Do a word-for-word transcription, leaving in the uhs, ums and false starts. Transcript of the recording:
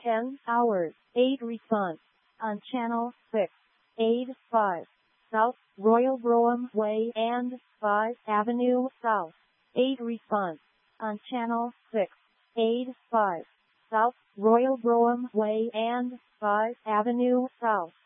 ten hours, eight response. On channel six, eight five, South, Royal Brougham Way and five Avenue South, eight response. On channel six, eight five, South, Royal Brougham Way and five Avenue South.